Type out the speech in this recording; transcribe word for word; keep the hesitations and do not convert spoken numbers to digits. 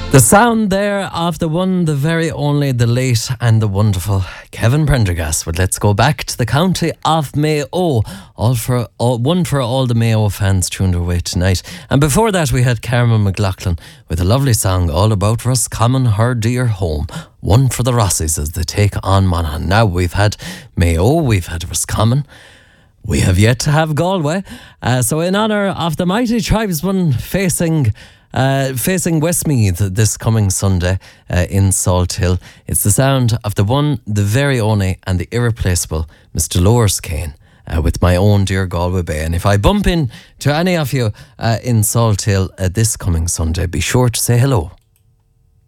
The sound there of the one, the very only, the late and the wonderful Kevin Prendergast. But let's go back to the county of Mayo. All for all, one for all the Mayo fans tuned away tonight. And before that, we had Carmen McLaughlin with a lovely song all about Roscommon, her dear home. One for the Rossies as they take on Monaghan. Now we've had Mayo, we've had Roscommon. We have yet to have Galway. Uh, so in honour of the mighty tribesmen facing Uh, facing Westmeath this coming Sunday uh, in Salt Hill, it's the sound of the one, the very only and the irreplaceable Mister Lowers Kane uh, with My Own Dear Galway Bay. And if I bump in to any of you uh, in Salt Hill uh, this coming Sunday, be sure to say hello.